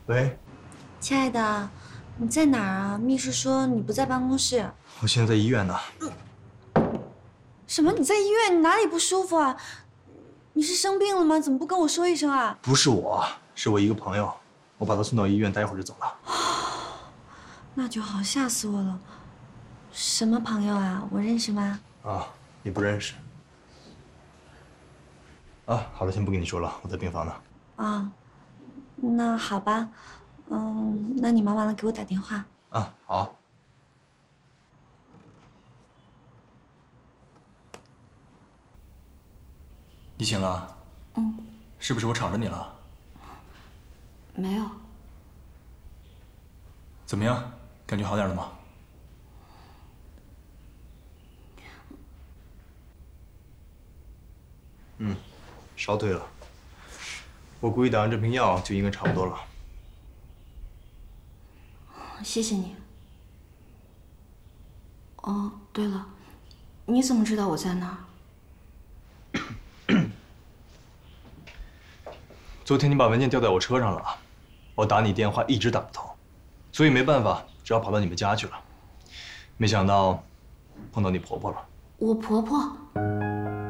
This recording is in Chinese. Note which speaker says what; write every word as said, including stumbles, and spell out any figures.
Speaker 1: 喂，
Speaker 2: 亲爱的，你在哪儿啊？秘书说你不在办公室。
Speaker 1: 我现在在医院呢。
Speaker 2: 什么？你在医院？你哪里不舒服啊？你是生病了吗？怎么不跟我说一声啊？
Speaker 1: 不是我，是我一个朋友，我把他送到医院，待一会儿就走了。
Speaker 2: 那就好，吓死我了。什么朋友啊？我认识吗？
Speaker 1: 啊，你不认识。啊，好了，先不跟你说了，我在病房呢。
Speaker 2: 啊，那好吧。嗯，那你忙完了给我打电话。
Speaker 1: 啊，好。你醒了？
Speaker 2: 嗯。
Speaker 1: 是不是我吵着你了？
Speaker 2: 没有。
Speaker 1: 怎么样？感觉好点了吗？嗯，烧退了。我估计打完这瓶药就应该差不多了。
Speaker 2: 谢谢你。哦，对了，你怎么知道我在那儿？
Speaker 1: 昨天你把文件掉在我车上了，我打你电话一直打不通，所以没办法，只好跑到你们家去了。没想到碰到你婆婆了。
Speaker 2: 我婆婆？